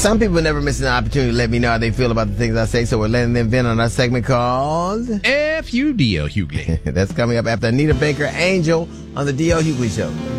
some people never miss an opportunity to let me know how they feel about the things I say, so we're letting them vent on our segment called F.U.D.O. Hughley. That's coming up after Anita Baker Angel on the D.L. Hughley Show.